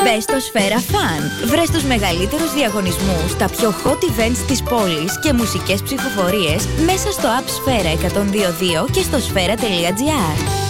Μπες στο Σφαίρα Fun. Βρες τους μεγαλύτερους διαγωνισμούς, τα πιο hot events της πόλης και μουσικές ψηφοφορίες μέσα στο app Σφαίρα 102.2 και στο σφαίρα.gr.